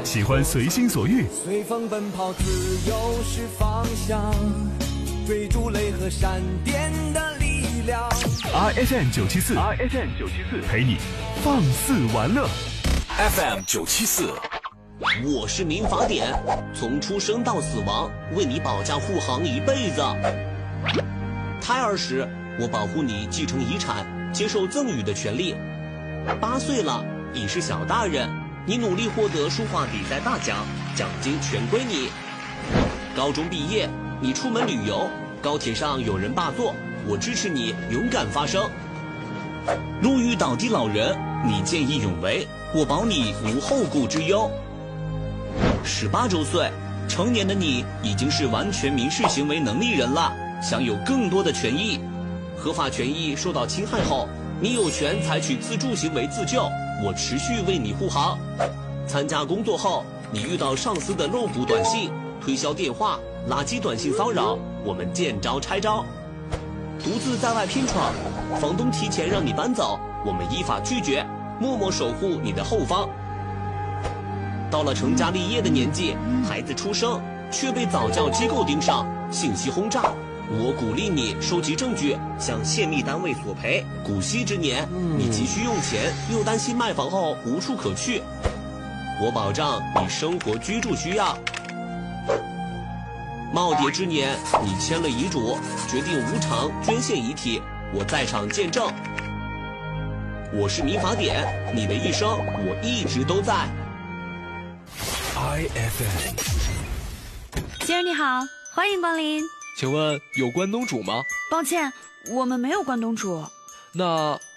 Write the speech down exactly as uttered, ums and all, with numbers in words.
喜欢随心所欲， 随风奔跑，自由是方向，追逐雷和闪电的力量。 R F M 九七四 ，R F M 九七四陪你放肆玩乐。 F M 九七四，我是民法典，从出生到死亡，为你保驾护航一辈子。胎儿时，我保护你继承遗产，接受赠与的权利。八岁了，已是小大人，你努力获得书画比赛大奖，奖金全归你。高中毕业，你出门旅游，高铁上有人霸座，我支持你勇敢发声。路遇倒地老人，你见义勇为，我保你无后顾之忧。十八周岁，成年的你已经是完全民事行为能力人了，享有更多的权益。合法权益受到侵害后，你有权采取自助行为自救，我持续为你护航。参加工作后，你遇到上司的露骨短信、推销电话、垃圾短信骚扰，我们见招拆招。独自在外拼闯，房东提前让你搬走，我们依法拒绝，默默守护你的后方。到了成家立业的年纪，孩子出生却被早教机构盯上，信息轰炸，我鼓励你收集证据，向泄密单位索赔。古稀之年，你急需用钱，又担心卖房后无处可去，我保障你生活居住需要。耄耋之年，你签了遗嘱，决定无偿捐献遗体，我在场见证。我是民法典，你的一生我一直都在。 I F M。 先生你好，欢迎光临。 请问有关东煮吗？ 抱歉，我们没有关东煮。 那